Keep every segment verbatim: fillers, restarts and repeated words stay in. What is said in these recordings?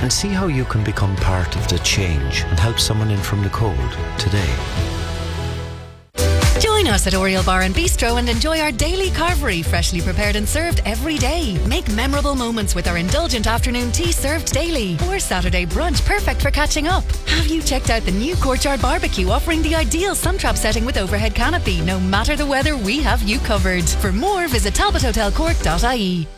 and see how you can become part of the change and help someone in from the cold today. Join us at Oriel Bar and Bistro and enjoy our daily carvery, freshly prepared and served every day. Make memorable moments with our indulgent afternoon tea served daily, or Saturday brunch perfect for catching up. Have you checked out the new Courtyard Barbecue, offering the ideal sun trap setting with overhead canopy? No matter the weather, we have you covered. For more, visit talbot hotel cork dot I E.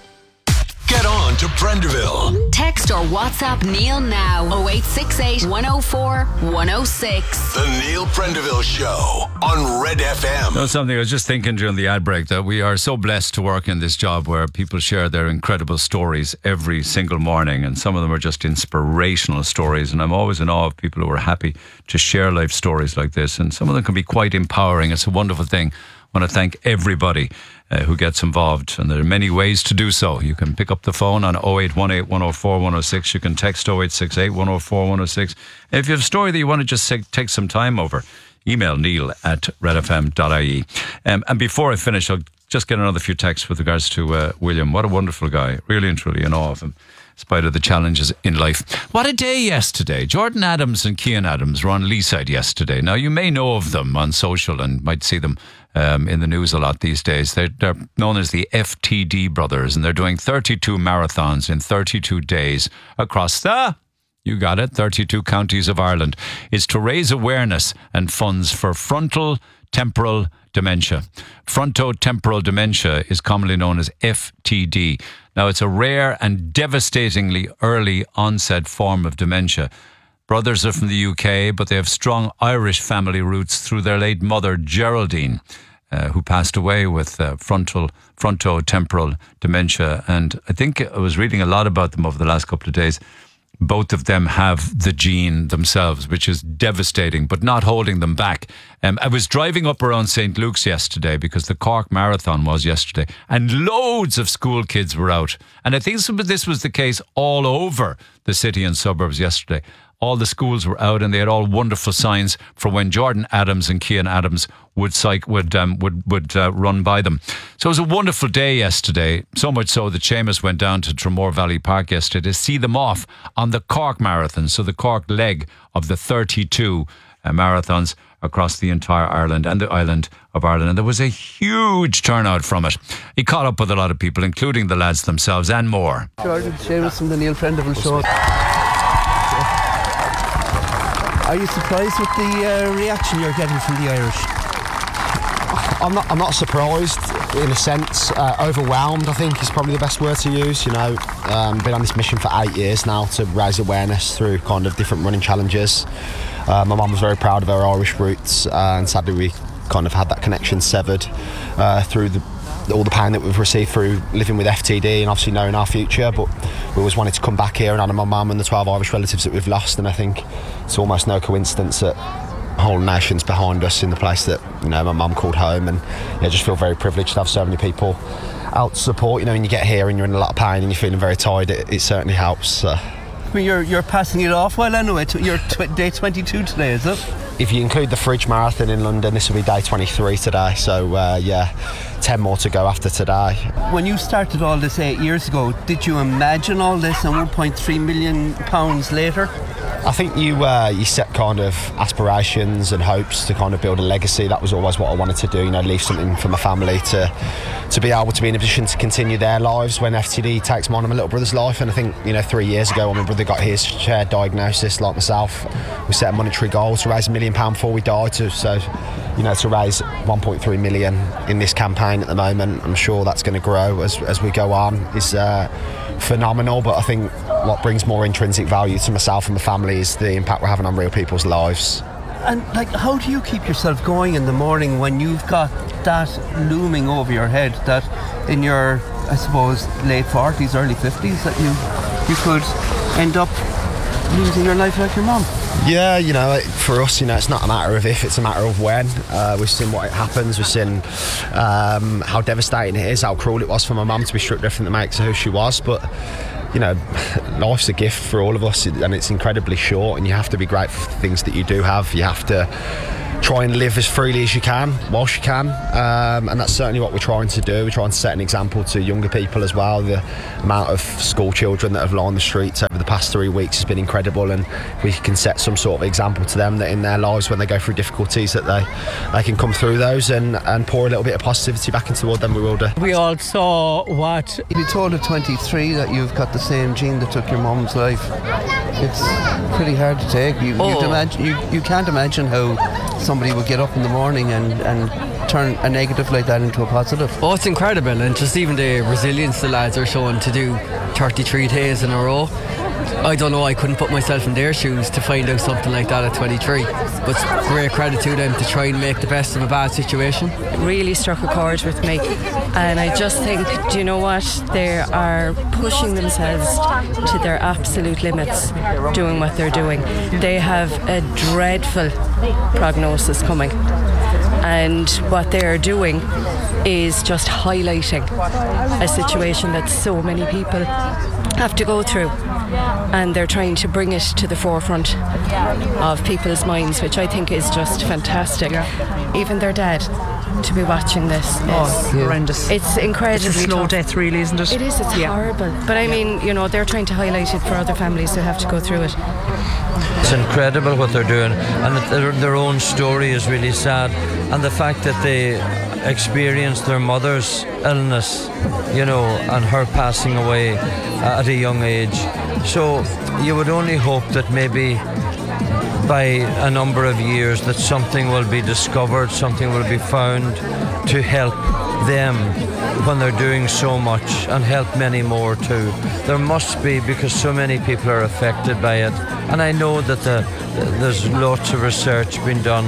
Get on to Prenderville. Text or WhatsApp Neil now. oh eight six eight, one oh four, one oh six. The Neil Prendeville Show on Red F M. You know something, I was just thinking during the ad break that we are so blessed to work in this job where people share their incredible stories every single morning, and some of them are just inspirational stories, and I'm always in awe of people who are happy to share life stories like this, and some of them can be quite empowering. It's a wonderful thing. I want to thank everybody uh, who gets involved, and there are many ways to do so. You can pick up the phone on oh eight one eight, one oh four, one oh six. You can text oh eight six eight, one oh four, one oh six. If you have a story that you want to just take, take some time over, email neil at red f m dot I E. Um, and before I finish, I'll just get another few texts with regards to uh, William. What a wonderful guy. Really and truly in awe of him, in spite of the challenges in life. What a day yesterday. Jordan Adams and Cian Adams were on Leeside yesterday. Now, you may know of them on social and might see them um, in the news a lot these days. They're, they're known as the F T D brothers, and they're doing thirty-two marathons in thirty-two days across the... You got it, thirty-two counties of Ireland. It's to raise awareness and funds for frontal temporal dementia. Frontotemporal dementia is commonly known as F T D. Now, it's a rare and devastatingly early onset form of dementia. Brothers are from the U K, but they have strong Irish family roots through their late mother, Geraldine, uh, who passed away with uh, frontal frontotemporal dementia. And I think I was reading a lot about them over the last couple of days. Both of them have the gene themselves, which is devastating, but not holding them back. Um, I was driving up around Saint Luke's yesterday because the Cork Marathon was yesterday, and loads of school kids were out. And I think this was the case all over the city and suburbs yesterday. All the schools were out, and they had all wonderful signs for when Jordan Adams and Cian Adams would psych, would um, would would uh, run by them. So it was a wonderful day yesterday. So much so that Seamus went down to Tramore Valley Park yesterday to see them off on the Cork Marathon. So the Cork leg of the thirty-two uh, marathons across the entire Ireland and the island of Ireland. And there was a huge turnout from it. He caught up with a lot of people, including the lads themselves and more. Jordan, Seamus from the Neil Prendeville Show. Are you surprised with the uh, reaction you're getting from the Irish? I'm not. I'm not surprised in a sense. Uh, overwhelmed, I think, is probably the best word to use. You know, um, been on this mission for eight years now to raise awareness through kind of different running challenges. Uh, my mum was very proud of her Irish roots, uh, and sadly we kind of had that connection severed uh, through the. all the pain that we've received through living with F T D and obviously knowing our future, but we always wanted to come back here and honour my mum and the twelve Irish relatives that we've lost, and I think it's almost no coincidence that the whole nation's behind us in the place that, you know, my mum called home, and yeah, I just feel very privileged to have so many people out to support. You know, when you get here and you're in a lot of pain and you're feeling very tired, it, it certainly helps. So. Well, you're, you're passing it off well anyway. You're tw- day twenty-two today, is it? If you include the Fridge Marathon in London, this will be day twenty-three today, so uh, yeah, ten more to go after today. When you started all this eight years ago, did you imagine all this, and one point three million pounds later? I think you uh, you set kind of aspirations and hopes to kind of build a legacy. That was always what I wanted to do, you know, leave something for my family to to be able to be in a position to continue their lives when F T D takes mine and my little brother's life. And I think, you know, three years ago when my brother got his shared diagnosis, like myself, we set a monetary goal to raise a million pounds before we died. To, so, you know, to raise one point three million in this campaign at the moment, I'm sure that's going to grow as as we go on, is uh, phenomenal. But I think what brings more intrinsic value to myself and my family is the impact we're having on real people's lives. And like, how do you keep yourself going in the morning when you've got that looming over your head, that in your, I suppose, late forties, early fifties, that you you could end up losing your life like your mum? Yeah, you know, for us, you know, it's not a matter of if, it's a matter of when. Uh, we've seen what it happens. We've seen um, how devastating it is, how cruel it was for my mum to be struck dead from the makes of who she was. But, you know, life's a gift for all of us, and it's incredibly short, and you have to be grateful for the things that you do have. You have to try and live as freely as you can whilst you can, um, and that's certainly what we're trying to do. We're trying to set an example to younger people as well. The amount of school children that have lined the streets over the past three weeks has been incredible, and we can set some sort of example to them that in their lives when they go through difficulties that they, they can come through those and, and pour a little bit of positivity back into the world. Then we will do. We all saw what... If you told at twenty-three that you've got the same gene that took your mum's life, it's pretty hard to take. You, Oh. you'd imagine, you, you can't imagine how somebody would get up in the morning and, and turn a negative like that into a positive. Oh, it's incredible, and just even the resilience the lads are showing to do thirty-three days in a row. I don't know, I couldn't put myself in their shoes to find out something like that at twenty-three, but it's great credit to them to try and make the best of a bad situation. Really struck a chord with me, and I just think, do you know what, they are pushing themselves to their absolute limits doing what they're doing. They have a dreadful prognosis coming, and what they're doing is just highlighting a situation that so many people have to go through, and they're trying to bring it to the forefront of people's minds, which I think is just fantastic. Even their dad to be watching this is oh, yeah. horrendous. It's incredibly it's a slow tough. death, really, isn't it? It is, it's yeah. horrible, but I mean, you know, they're trying to highlight it for other families who have to go through it. It's incredible what they're doing, and their, their own story is really sad, and the fact that they experienced their mother's illness, you know, and her passing away at a young age. So you would only hope that maybe by a number of years that something will be discovered, something will be found to help them when they're doing so much, and help many more too. There must be, because so many people are affected by it, and I know that the, there's lots of research being done,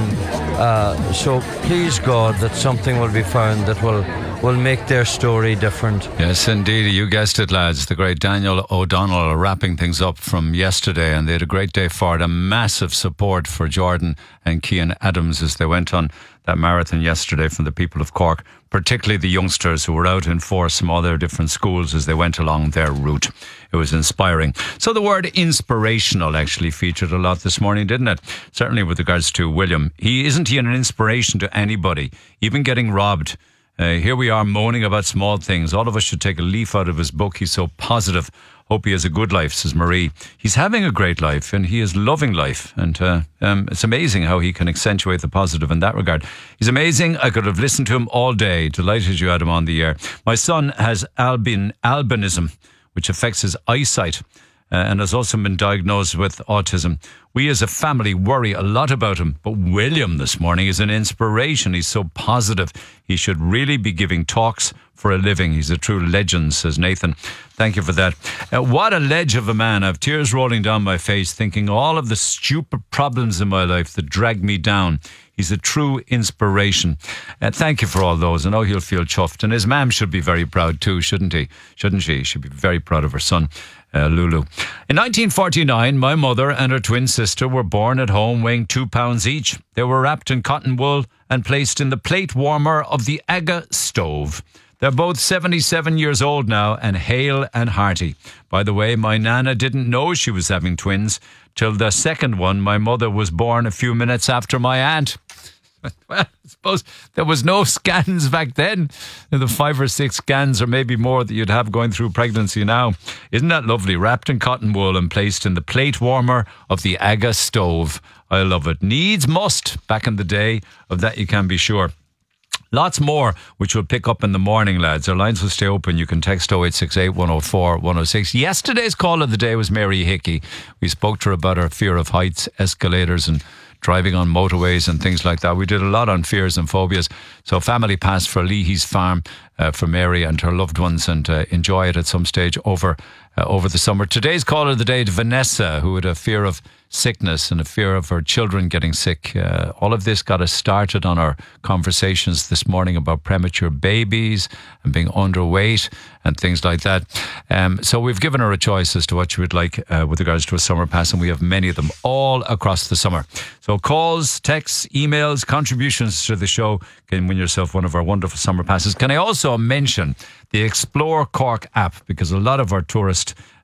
uh, so please God that something will be found that will will make their story different. Yes, indeed. You guessed it, lads. The great Daniel O'Donnell wrapping things up from yesterday, and they had a great day for it. A massive support for Jordan and Cian Adams as they went on that marathon yesterday from the people of Cork, particularly the youngsters who were out in force from all their different schools as they went along their route. It was inspiring. So the word inspirational actually featured a lot this morning, didn't it? Certainly with regards to William. He isn't he an inspiration to anybody, even getting robbed. Uh, here we are moaning about small things. All of us should take a leaf out of his book. He's so positive. Hope he has a good life, says Marie. He's having a great life and he is loving life. And uh, um, it's amazing how he can accentuate the positive in that regard. He's amazing. I could have listened to him all day. Delighted you had him on the air. My son has albin, albinism, which affects his eyesight. Uh, and has also been diagnosed with autism. We as a family worry a lot about him, but William this morning is an inspiration. He's so positive. He should really be giving talks for a living. He's a true legend, says Nathan. Thank you for that. Uh, what a ledge of a man. I have tears rolling down my face thinking all of the stupid problems in my life that drag me down. He's a true inspiration. Uh, thank you for all those. I know he'll feel chuffed. And his mum should be very proud too, shouldn't he? Shouldn't she? She should be very proud of her son. Uh, Lulu. In nineteen forty-nine, my mother and her twin sister were born at home weighing two pounds each. They were wrapped in cotton wool and placed in the plate warmer of the Aga stove. They're both seventy-seven years old now and hale and hearty. By the way, my nana didn't know she was having twins till the second one, my mother, was born a few minutes after my aunt. Well, I suppose there was no scans back then. The five or six scans or maybe more that you'd have going through pregnancy now. Isn't that lovely? Wrapped in cotton wool and placed in the plate warmer of the Aga stove. I love it. Needs must back in the day. Of that you can be sure. Lots more, which we'll pick up in the morning, lads. Our lines will stay open. You can text oh eight six eight, one oh four, one oh six. Yesterday's call of the day was Mary Hickey. We spoke to her about her fear of heights, escalators and driving on motorways and things like that. We did a lot on fears and phobias. So family passed for Leahy's farm uh, for Mary and her loved ones, and uh, enjoy it at some stage over uh, over the summer. Today's call of the day to Vanessa, who had a fear of sickness and a fear of her children getting sick. Uh, all of this got us started on our conversations this morning about premature babies and being underweight and things like that. Um, so we've given her a choice as to what she would like uh, with regards to a summer pass, and we have many of them all across the summer. So calls, texts, emails, contributions to the show can win yourself one of our wonderful summer passes. Can I also mention the Explore Cork app, because a lot of our tourist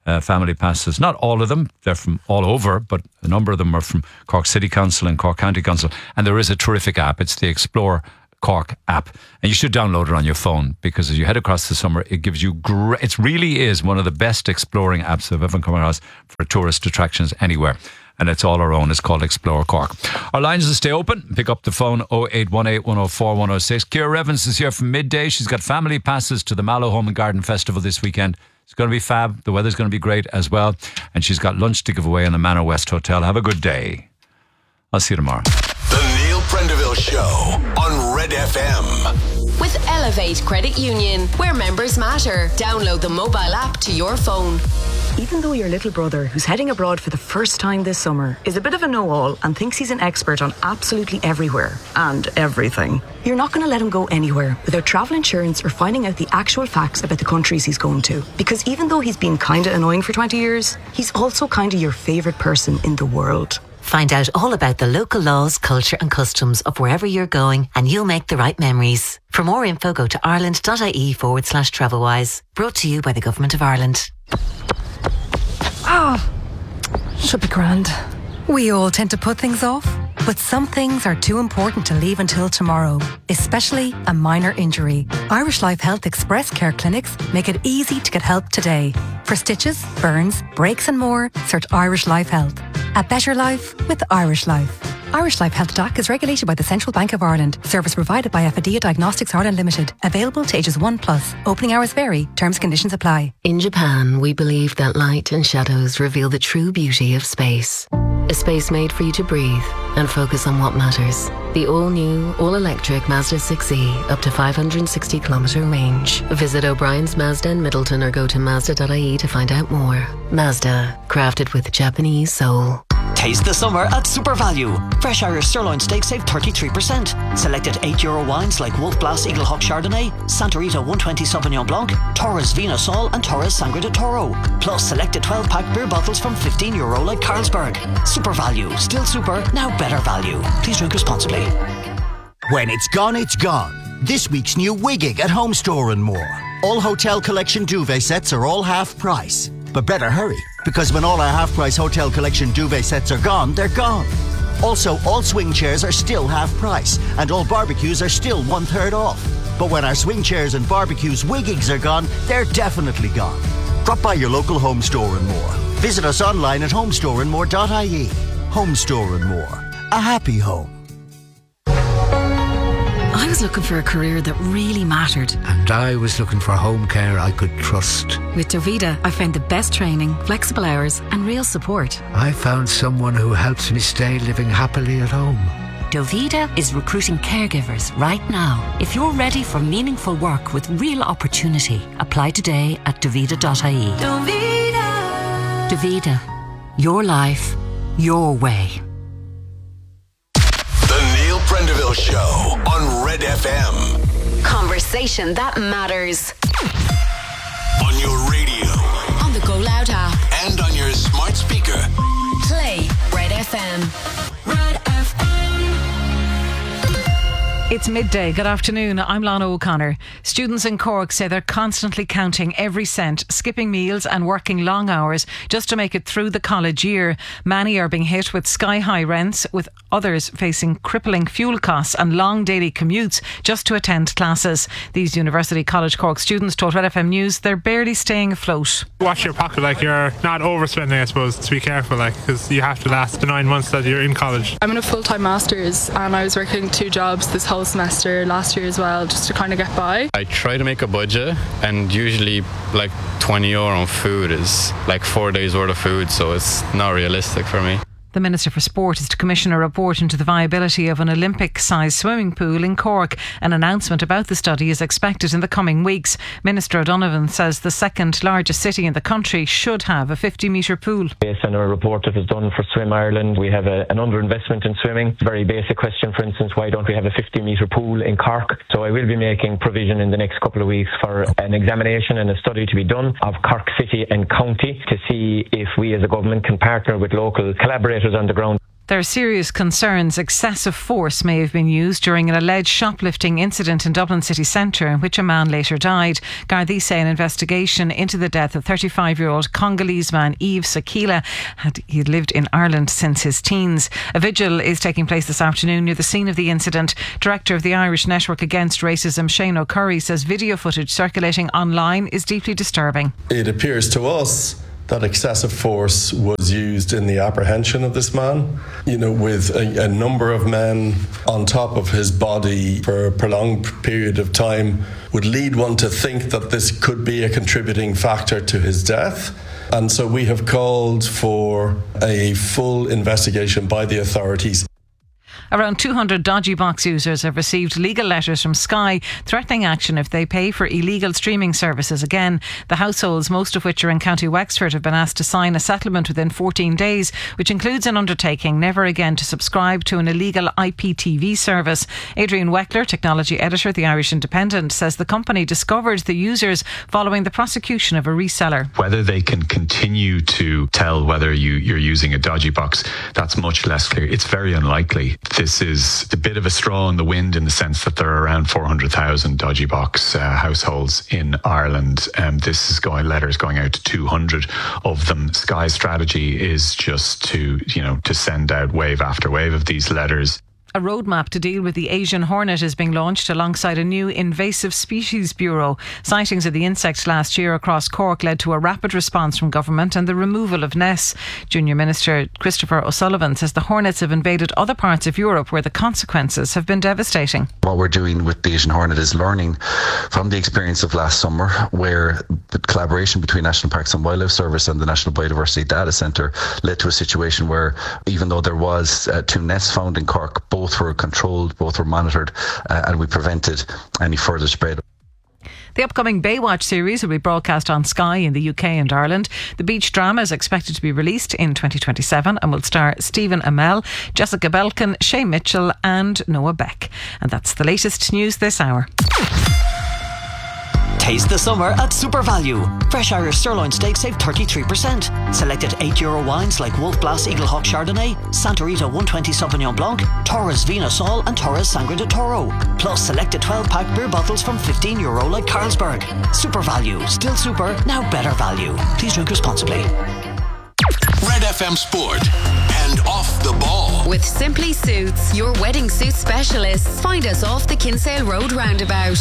uh, family passes. Not all of them, they're from all over, but a number of them are from Cork City Council and Cork County Council. And there is a terrific app. It's the Explore Cork app, and you should download it on your phone, because as you head across the summer, it gives you great, it really is one of the best exploring apps I've ever come across for tourist attractions anywhere, and it's all our own. It's called Explore Cork. Our lines will stay open. Pick up the phone oh eight one eight, one oh four, one oh six. Ciara Evans is here from midday. She's got family passes to the Mallow Home and Garden Festival this weekend. It's going to be fab. The weather's going to be great as well, and she's got lunch to give away in the Manor West Hotel. Have a good day. I'll see you tomorrow. The Neil Prendeville Show on Red F M. With Elevate Credit Union, where members matter. Download the mobile app to your phone. Even though your little brother, who's heading abroad for the first time this summer, is a bit of a know-all and thinks he's an expert on absolutely everywhere and everything, you're not going to let him go anywhere without travel insurance or finding out the actual facts about the countries he's going to. Because even though he's been kinda annoying for twenty years, he's also kinda your favourite person in the world. Find out all about the local laws, culture and customs of wherever you're going, and you'll make the right memories. For more info, go to ireland.ie forward slash travelwise. Brought to you by the Government of Ireland. Ah, oh, should be grand. We all tend to put things off, but some things are too important to leave until tomorrow, especially a minor injury. Irish Life Health Express Care Clinics make it easy to get help today. For stitches, burns, breaks and more, search Irish Life Health. A better life with Irish Life. Irish Life Health D A C is regulated by the Central Bank of Ireland. Service provided by Aphadia Diagnostics Ireland Limited. Available to ages one plus. Opening hours vary. Terms and conditions apply. In Japan, we believe that light and shadows reveal the true beauty of space. A space made for you to breathe and focus on what matters. The all-new, all-electric Mazda six E, up to five hundred sixty kilometre range. Visit O'Brien's Mazda in Middleton or go to Mazda dot I E to find out more. Mazda, crafted with Japanese soul. Taste the summer at Super Value. Fresh Irish sirloin steak save thirty-three percent. Selected eight euro wines like Wolf Blass Eagle Hawk Chardonnay, Santorita one twenty Sauvignon Blanc, Torres Vino Sol and Torres Sangre de Toro. Plus selected twelve pack beer bottles from fifteen euro like Carlsberg. Super Value. Still super, now better value. Please drink responsibly. When it's gone, it's gone. This week's new Wigging at Home Store and More. All Hotel Collection duvet sets are all half price. But better hurry, because when all our half-price Hotel Collection duvet sets are gone, they're gone. Also, all swing chairs are still half price, and all barbecues are still one-third off. But when our swing chairs and barbecues Wiggings are gone, they're definitely gone. Drop by your local Home Store and More. Visit us online at homestore and more dot I E. Home Store and More. A happy home. I was looking for a career that really mattered. And I was looking for home care I could trust. With Dovida, I found the best training, flexible hours and real support. I found someone who helps me stay living happily at home. Dovida is recruiting caregivers right now. If you're ready for meaningful work with real opportunity, apply today at dovida dot I E. Dovida. Dovida. Your life, your way. Prendeville Show on Red F M. Conversation that matters. On your radio. On the Go Loud app. And on your smart speaker. Play Red F M. Red F M. It's midday. Good afternoon. I'm Lana O'Connor. Students in Cork say they're constantly counting every cent, skipping meals and working long hours just to make it through the college year. Many are being hit with sky-high rents, with others facing crippling fuel costs and long daily commutes just to attend classes. These University College Cork students told Red F M News they're barely staying afloat. Watch your pocket, like you're not overspending, I suppose, to be careful, like, because you have to last the nine months that you're in college. I'm in a full-time master's and I was working two jobs this whole semester last year as well, just to kind of get by. I try to make a budget, and usually like twenty euro on food is like four days worth of food, so it's not realistic for me. The Minister for Sport is to commission a report into the viability of an Olympic-sized swimming pool in Cork. An announcement about the study is expected in the coming weeks. Minister O'Donovan says the second largest city in the country should have a fifty metre pool. Based on a report that was done for Swim Ireland, we have a, an underinvestment in swimming. Very basic question, for instance, why don't we have a fifty metre pool in Cork? So I will be making provision in the next couple of weeks for an examination and a study to be done of Cork City and County to see if we as a government can partner with local collaborators on the ground. There are serious concerns excessive force may have been used during an alleged shoplifting incident in Dublin city centre in which a man later died. Gardaí say an investigation into the death of thirty-five-year-old Congolese man Yves Sakila had he lived in Ireland since his teens. A vigil is taking place this afternoon near the scene of the incident. Director of the Irish Network Against Racism, Shane O'Curry, says video footage circulating online is deeply disturbing. It appears to us that excessive force was used in the apprehension of this man, you know, with a, a number of men on top of his body for a prolonged period of time would lead one to think that this could be a contributing factor to his death. And so we have called for a full investigation by the authorities. Around two hundred dodgy box users have received legal letters from Sky threatening action if they pay for illegal streaming services again. The households, most of which are in County Wexford, have been asked to sign a settlement within fourteen days, which includes an undertaking never again to subscribe to an illegal I P T V service. Adrian Weckler, technology editor at the Irish Independent, says the company discovered the users following the prosecution of a reseller. Whether they can continue to tell whether you, you're using a dodgy box, that's much less clear. It's very unlikely. This is a bit of a straw in the wind in the sense that there are around four hundred thousand dodgy box uh, households in Ireland. Um, this is going letters going out to two hundred of them. Sky's strategy is just to, you know, to send out wave after wave of these letters. A roadmap to deal with the Asian hornet is being launched alongside a new invasive species bureau. Sightings of the insect last year across Cork led to a rapid response from government and the removal of nests. Junior Minister Christopher O'Sullivan says the hornets have invaded other parts of Europe where the consequences have been devastating. What we're doing with the Asian hornet is learning from the experience of last summer, where the collaboration between National Parks and Wildlife Service and the National Biodiversity Data Centre led to a situation where, even though there was uh, two nests found in Cork, both Both were controlled, both were monitored, uh, and we prevented any further spread. The upcoming Baywatch series will be broadcast on Sky in the U K and Ireland. The beach drama is expected to be released in twenty twenty-seven and will star Stephen Amell, Jessica Belkin, Shay Mitchell and Noah Beck. And that's the latest news this hour. Taste the summer at Super Value. Fresh Irish sirloin steak save thirty-three percent. Selected eight euro wines like Wolf Blass Eagle Hawk Chardonnay, Santa Rita one twenty Sauvignon Blanc, Torres Vina Sol and Torres Sangre de Toro. Plus selected twelve pack beer bottles from fifteen euro like Carlsberg. Super Value. Still super, now better value. Please drink responsibly. Red F M Sport and Off the Ball. With Simply Suits, your wedding suit specialists. Find us off the Kinsale Road roundabout.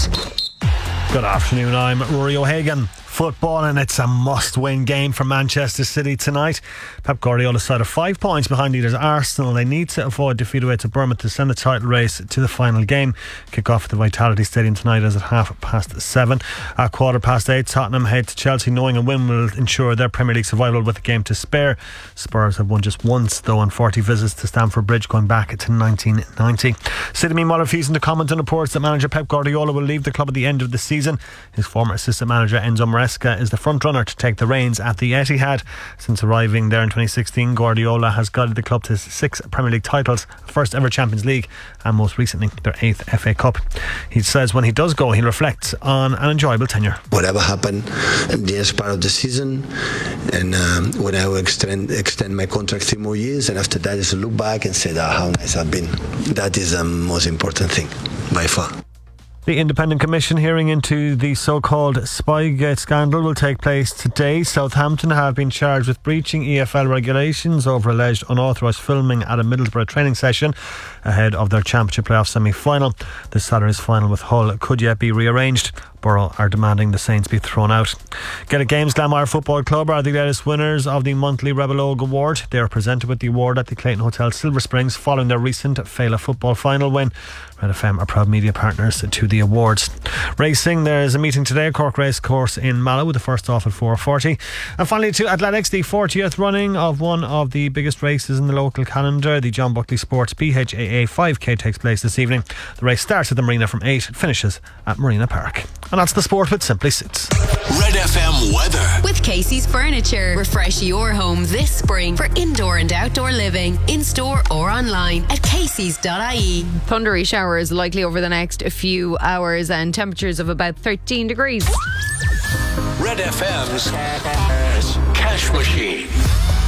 Good afternoon, I'm Rory O'Hagan. Football, and it's a must-win game for Manchester City tonight. Pep Guardiola's side are five points behind leaders Arsenal. They need to avoid defeat away to Bournemouth to send the title race to the final game. Kick off at the Vitality Stadium tonight as at half past seven. At quarter past eight, Tottenham head to Chelsea, knowing a win will ensure their Premier League survival with a game to spare. Spurs have won just once though on forty visits to Stamford Bridge going back to nineteen ninety. City meanwhile refusing to comment on reports that manager Pep Guardiola will leave the club at the end of the season. His former assistant manager Enzo Maresca is the front runner to take the reins at the Etihad. Since arriving there in twenty sixteen, Guardiola has guided the club to six Premier League titles, first ever Champions League, and most recently their eighth F A Cup. He says when he does go, he'll reflect on an enjoyable tenure. Whatever happened in the first part of the season, and um, when I will extend extend my contract three more years, and after that is to look back and say, oh, how nice I've been. That is the most important thing by far. The Independent Commission hearing into the so-called Spygate scandal will take place today. Southampton have been charged with breaching E F L regulations over alleged unauthorised filming at a Middlesbrough training session ahead of their Championship playoff semi-final. This Saturday's final with Hull could yet be rearranged. Borough are demanding the Saints be thrown out. Gaelic Games Glanmire Football Club are the latest winners of the monthly Rebel Oak Award. They are presented with the award at the Clayton Hotel Silver Springs following their recent Fela football final win. Red F M are proud media partners to the awards. Racing, there is a meeting today at Cork Race Course in Mallow with the first off at four forty. And finally to athletics, the fortieth running of one of the biggest races in the local calendar. The John Buckley Sports P H A A five K takes place this evening. The race starts at the Marina from eight, finishes at Marina Park. And that's the sport with Simply Suits. Red F M weather. With Casey's Furniture. Refresh your home this spring for indoor and outdoor living. In store or online at caseys dot I E. Thundery showers likely over the next few hours and temperatures of about thirteen degrees. Red F M's Cash Machine.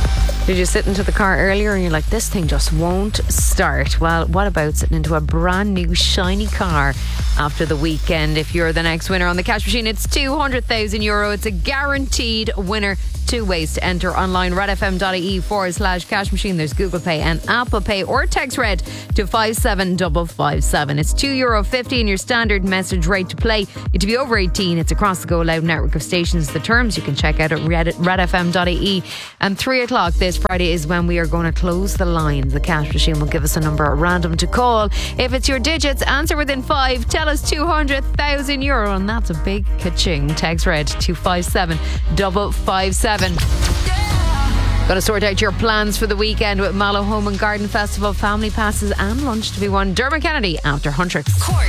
Did you sit into the car earlier and you're like, this thing just won't start? Well, what about sitting into a brand new shiny car after the weekend? If you're the next winner on the cash machine, it's two hundred thousand euro. It's a guaranteed winner. Two ways to enter online: redfm.ie forward slash cash machine. There's Google Pay and Apple Pay, or text red to five seven five five seven. It's two euro fifty and your standard message rate to play. You have to be over eighteen. It's across the Go Loud network of stations. The terms you can check out at red, redfm.ie. And three o'clock this Friday is when we are going to close the line. The cash machine will give us a number at random to call. If it's your digits, answer within five. Tell us two hundred thousand euro, and that's a big ka-ching. Text red to five seven five five seven. Going to sort out your plans for the weekend with Mallow Home and Garden Festival, family passes and lunch to be won. Dermot Kennedy after Huntrix.